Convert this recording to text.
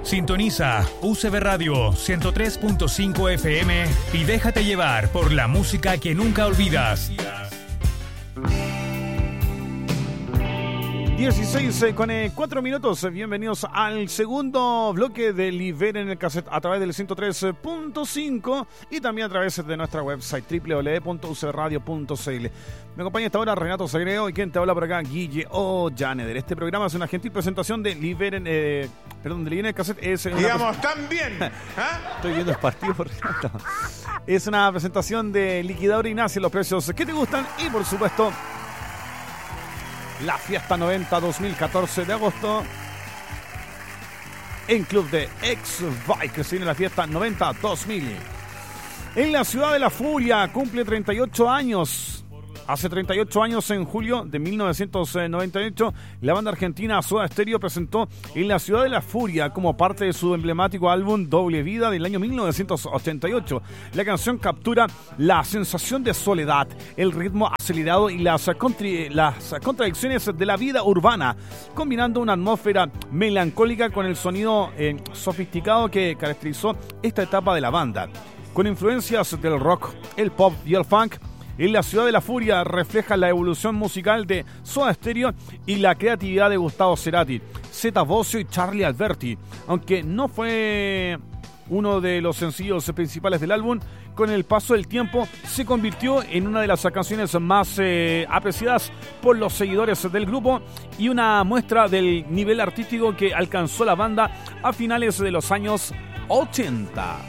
Sintoniza UCB Radio 103.5 FM y déjate llevar por la música que nunca olvidas. 16 con 4 minutos. Bienvenidos al segundo bloque de Liberen el Cassette a través del 103.5 y también a través de nuestra website www.ucbradio.cl. Me acompaña esta hora Renato Sagreo y quien te habla por acá, Guille Ollaneder. Este programa es una gentil presentación de Liberen el Cassette. Digamos, también. Estoy viendo el partido por Renato. Es una presentación de Liquidadora Ignacio, los precios que te gustan y por supuesto la Fiesta 90 2014 de agosto en Club de X-Bike, que tiene la Fiesta 90 2000. En la ciudad de la Furia cumple 38 años. Hace 38 años, en julio de 1998, la banda argentina Soda Stereo presentó En la Ciudad de la Furia como parte de su emblemático álbum Doble Vida del año 1988. La canción captura la sensación de soledad, el ritmo acelerado y las contradicciones de la vida urbana, combinando una atmósfera melancólica con el sonido sofisticado que caracterizó esta etapa de la banda. Con influencias del rock, el pop y el funk, En la Ciudad de la Furia refleja la evolución musical de Soda Stereo y la creatividad de Gustavo Cerati, Zeta Bosio y Charlie Alberti. Aunque no fue uno de los sencillos principales del álbum, con el paso del tiempo se convirtió en una de las canciones más apreciadas por los seguidores del grupo y una muestra del nivel artístico que alcanzó la banda a finales de los años 80.